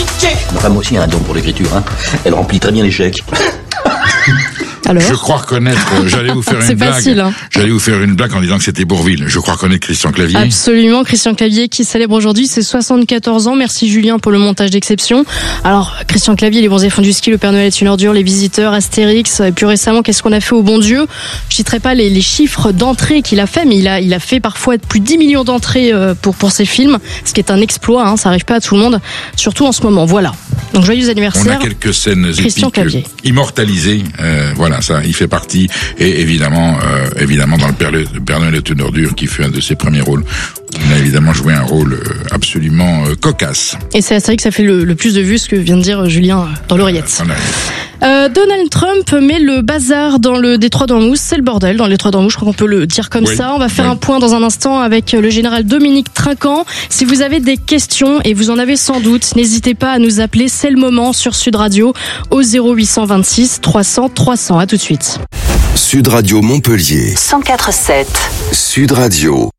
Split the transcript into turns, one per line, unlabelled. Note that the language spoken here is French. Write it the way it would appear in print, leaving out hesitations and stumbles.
Ma femme aussi a un don pour l'écriture, hein. Elle remplit très bien les chèques.
Alors
je crois reconnaître, j'allais vous faire
c'est
une blague.
facile, hein.
J'allais vous faire une blague en disant que c'était Bourvil. Je crois reconnaître Christian Clavier.
Absolument, Christian Clavier qui célèbre aujourd'hui ses 74 ans. Merci Julien pour le montage d'exception. Alors, Christian Clavier, Les Bronzés font du ski, Le Père Noël est une ordure, Les Visiteurs, Astérix, et puis récemment, Qu'est-ce qu'on a fait au bon Dieu? Je citerai pas les chiffres d'entrées qu'il a fait, mais il a fait parfois plus de 10 millions d'entrées pour ses films, ce qui est un exploit, hein, ça arrive pas à tout le monde, surtout en ce moment. Voilà. Donc, joyeux anniversaire.
On a quelques scènes
Christian
épiques
Clavier.
Immortalisées. Voilà, ça, il fait partie. Et évidemment, dans Le Père Noël est une ordure, qui fut un de ses premiers rôles. Il a évidemment joué un rôle absolument cocasse.
Et c'est Astérix qui a fait le plus de vues, ce que vient de dire Julien dans l'oreillette. Donald Trump met le bazar dans le détroit d'Ormuz. C'est le bordel dans le détroit d'Ormuz, je crois qu'on peut le dire comme ça. On va faire un point dans un instant avec le général Dominique Trinquant. Si vous avez des questions, et vous en avez sans doute, n'hésitez pas à nous appeler. C'est le moment sur Sud Radio au 0826 300 300. À tout de suite.
Sud Radio Montpellier
104.7.
Sud Radio.